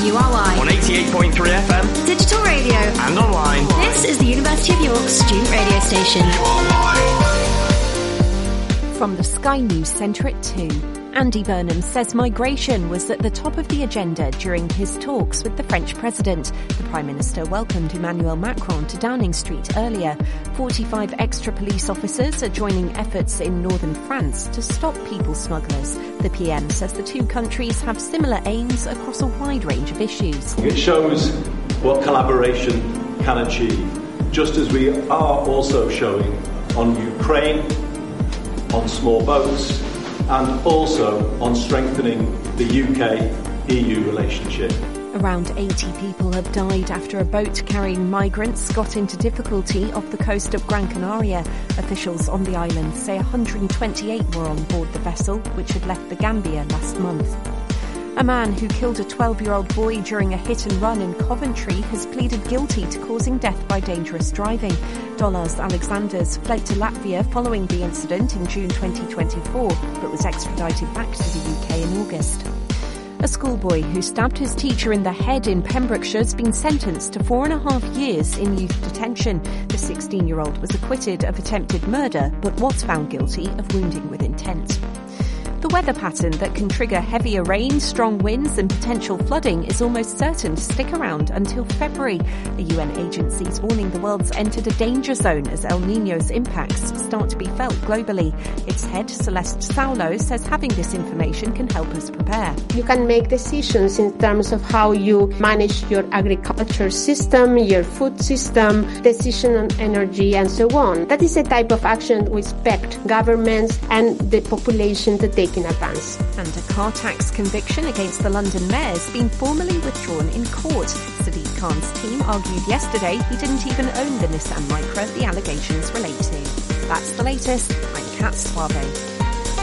WRY. On 88.3 FM. Digital radio. And online. This is the University of York student radio station. From the Sky News Centre at 2. Andy Burnham says migration was at the top of the agenda during his talks with the French president. The Prime Minister welcomed Emmanuel Macron to Downing Street earlier. 45 extra police officers are joining efforts in northern France to stop people smugglers. The PM says the two countries have similar aims across a wide range of issues. It shows what collaboration can achieve, just as we are also showing on Ukraine, on small boats, and also on strengthening the UK-EU relationship. Around 80 people have died after a boat carrying migrants got into difficulty off the coast of Gran Canaria. Officials on the island say 128 were on board the vessel, which had left the Gambia last month. A man who killed a 12-year-old boy during a hit-and-run in Coventry has pleaded guilty to causing death by dangerous driving. Dollars Alexanders fled to Latvia following the incident in June 2024, but was extradited back to the UK in August. A schoolboy who stabbed his teacher in the head in Pembrokeshire has been sentenced to 4.5 years in youth detention. The 16-year-old was acquitted of attempted murder, but was found guilty of wounding with intent. The weather pattern that can trigger heavier rain, strong winds and potential flooding is almost certain to stick around until February. The UN agency is warning the world's entered a danger zone as El Niño's impacts start to be felt globally. Its head, Celeste Saulo, says having this information can help us prepare. You can make decisions in terms of how you manage your agriculture system, your food system, decision on energy and so on. That is a type of action we expect governments and the population to take in advance. And a car tax conviction against the London mayor's been formally withdrawn in court. Sadiq Khan's team argued yesterday he didn't even own the Nissan Micra the allegations relate to. That's the latest. I'm Kat Suave.